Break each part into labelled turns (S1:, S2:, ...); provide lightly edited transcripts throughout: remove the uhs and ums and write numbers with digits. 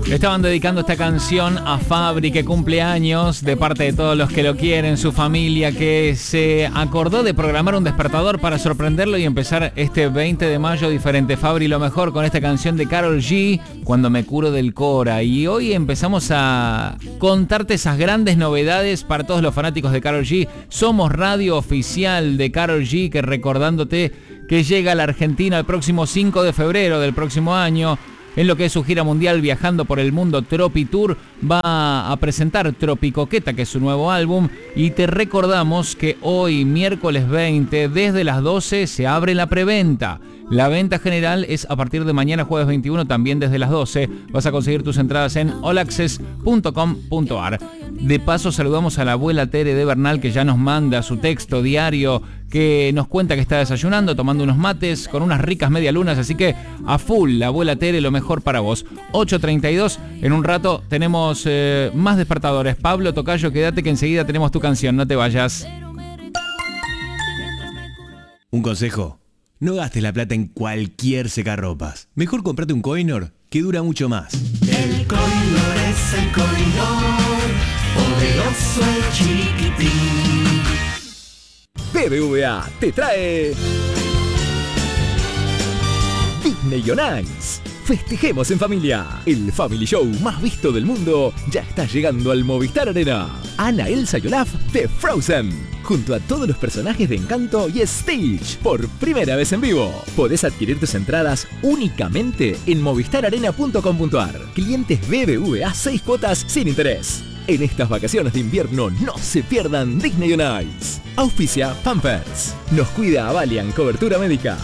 S1: Estaban dedicando esta canción a Fabri, que cumple años, de parte de todos los que lo quieren, su familia, que se acordó de programar un despertador para sorprenderlo y empezar este 20 de mayo diferente. Fabri, lo mejor con esta canción de Karol G, Cuando me curo del Cora. Y hoy empezamos a contarte esas grandes novedades para todos los fanáticos de Karol G. Somos radio oficial de Karol G, que recordándote que llega a la Argentina el próximo 5 de febrero del próximo año. En lo que es su gira mundial viajando por el mundo, Tropi Tour va a presentar Tropicoqueta, que es su nuevo álbum. Y te recordamos que hoy, miércoles 20, desde las 12, se abre la preventa. La venta general es a partir de mañana, jueves 21, también desde las 12. Vas a conseguir tus entradas en allaccess.com.ar. De paso, saludamos a la abuela Tere de Bernal, que ya nos manda su texto diario, que nos cuenta que está desayunando, tomando unos mates, con unas ricas medialunas. Así que a full, la abuela Tere, lo mejor para vos. 8:32, en un rato tenemos más despertadores. Pablo Tocayo, quédate que enseguida tenemos tu canción, no te vayas.
S2: Un consejo: no gastes la plata en cualquier secarropas. Mejor comprate un Coinor, que dura mucho más.
S3: El Coinor es el Coinor, poderoso y chiquitín.
S4: BBVA te trae Disney on Ice. Festejemos en familia. El Family Show más visto del mundo ya está llegando al Movistar Arena. Anna, Elsa y Olaf de Frozen, junto a todos los personajes de Encanto y Stitch, por primera vez en vivo. Podés adquirir tus entradas únicamente en movistararena.com.ar. Clientes BBVA, 6 cuotas sin interés. En estas vacaciones de invierno no se pierdan Disney on Ice. Auspicia Pampers. Nos cuida Avalian, cobertura médica.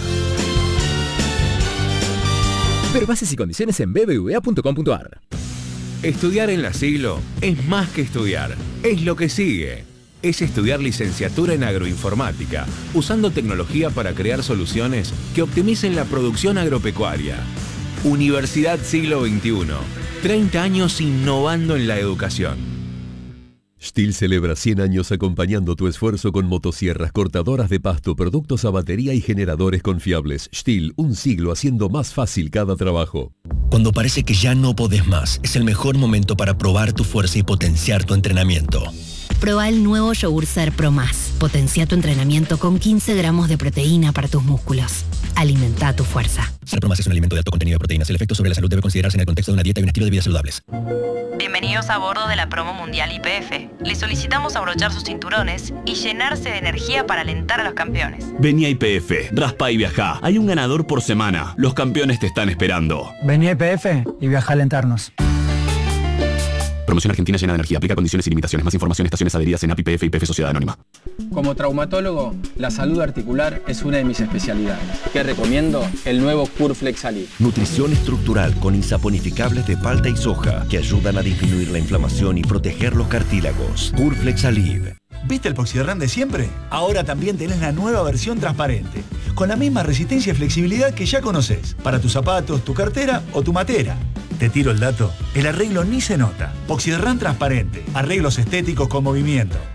S4: Ver bases y condiciones en bbva.com.ar.
S5: Estudiar en La Siglo es más que estudiar, es lo que sigue. Es estudiar licenciatura en agroinformática, usando tecnología para crear soluciones que optimicen la producción agropecuaria. Universidad Siglo XXI, 30 años innovando en la educación.
S6: STIHL celebra 100 años acompañando tu esfuerzo con motosierras, cortadoras de pasto, productos a batería y generadores confiables. STIHL, un siglo haciendo más fácil cada trabajo.
S7: Cuando parece que ya no podés más, es el mejor momento para probar tu fuerza y potenciar tu entrenamiento.
S8: Proba el nuevo Yogur Ser Pro Más. Potencia tu entrenamiento con 15 gramos de proteína para tus músculos. Alimenta tu fuerza.
S7: Ser Pro Más es un alimento de alto contenido de proteínas. El efecto sobre la salud debe considerarse en el contexto de una dieta y un estilo de vida saludables.
S9: Bienvenidos a bordo de la promo mundial YPF. Les solicitamos abrochar sus cinturones y llenarse de energía para alentar a los campeones.
S10: Vení a YPF, raspa y viajá. Hay un ganador por semana. Los campeones te están esperando.
S11: Vení a YPF y viaja a alentarnos.
S10: Promoción Argentina llena de energía. Aplica condiciones y limitaciones. Más información, estaciones adheridas en API YPF y YPF Sociedad Anónima.
S12: Como traumatólogo, la salud articular es una de mis especialidades. ¿Qué recomiendo? El nuevo Curflex Alib.
S13: Nutrición estructural con insaponificables de palta y soja que ayudan a disminuir la inflamación y proteger los cartílagos. Curflex Alib.
S14: ¿Viste el Poxyderran de siempre? Ahora también tenés la nueva versión transparente, con la misma resistencia y flexibilidad que ya conocés, para tus zapatos, tu cartera o tu matera. Te tiro el dato, el arreglo ni se nota. Poxyderran transparente, arreglos estéticos con movimiento.